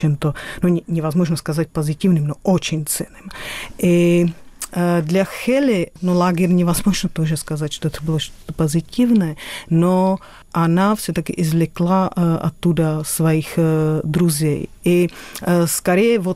чем-то, невозможно сказать позитивным, но очень ценным. И для Хели, лагерь невозможно тоже сказать, что это было что-то позитивное, но она все-таки извлекла оттуда своих друзей. И скорее